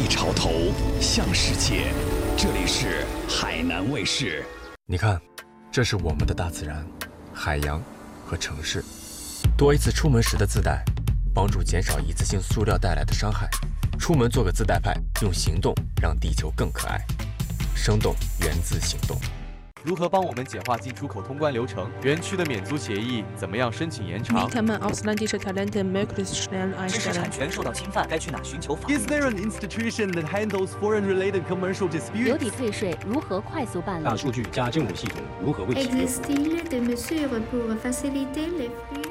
一潮头，向世界。这里是海南卫视。 你看，这是我们的大自然、海洋和城市。多一次出门时的自带，帮助减少一次性塑料带来的伤害。出门做个自带派，用行动让地球更可爱。生动源自行动。 如何帮我们简化进出口通关流程？园区的免租协议怎么样申请延长？ Wie kann man ausländische Talente möglichst schnell 知识产 einstellen? 权受到侵犯，该去哪寻求法律？ Is there an institution that handles foreign-related commercial 留 disputes? 抵退税如何快速办理？ 大数据加政府系统如何为企业？ Existe-t-il des mesures pour faciliter les flux